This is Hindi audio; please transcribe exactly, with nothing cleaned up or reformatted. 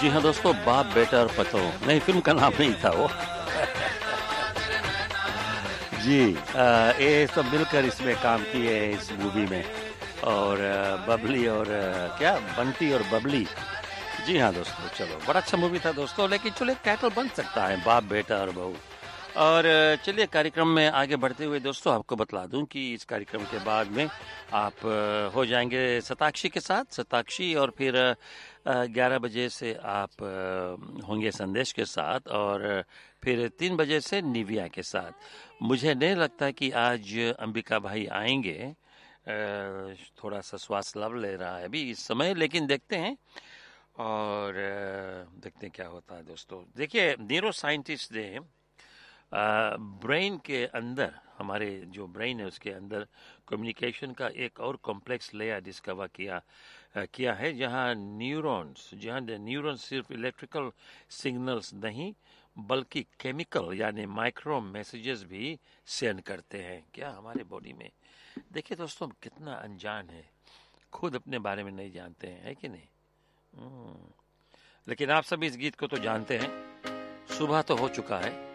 जी हाँ दोस्तों, बाप बेटा और पतो नहीं, फिल्म का नाम नहीं था वो। जी आ, ये सब मिलकर इसमें काम किए हैं इस मूवी में। और आ, बबली और आ, क्या बंटी और बबली। जी हाँ दोस्तों, चलो बड़ा अच्छा मूवी था दोस्तों, लेकिन चलो एक टाइटल बन सकता है, बाप बेटा और बहू। और अ, चलिए कार्यक्रम में आगे बढ़ते हुए दोस्तों आपको बतला दूं कि इस कार्यक्रम के बाद में आप अ, हो जाएंगे शताक्षी के साथ शताक्षी और फिर ग्यारह बजे से आप अ, होंगे संदेश के साथ और अ, फिर तीन बजे से निविया के साथ। मुझे नहीं लगता कि आज अंबिका भाई आएंगे, अ, थोड़ा सा श्वास लव ले रहा है अभी इस समय, लेकिन देखते हैं। और अ, देखते हैं क्या होता है दोस्तों। देखिए न्यूरो साइंटिस्ट ने ब्रेन के अंदर, हमारे जो ब्रेन है उसके अंदर कम्युनिकेशन का एक और कॉम्प्लेक्स लेयर डिस्कवर किया अ, किया है, जहां न्यूरॉन्स जहां न्यूरॉन्स सिर्फ इलेक्ट्रिकल सिग्नल्स नहीं बल्कि केमिकल यानी माइक्रो मैसेजेस भी सेंड करते हैं क्या हमारे बॉडी में। देखिए दोस्तों, हम कितना अनजान है, खुद अपने बारे में नहीं जानते हैं, है कि नहीं। हम्म, लेकिन आप सभी इस गीत को तो जानते हैं। सुबह तो हो चुका है,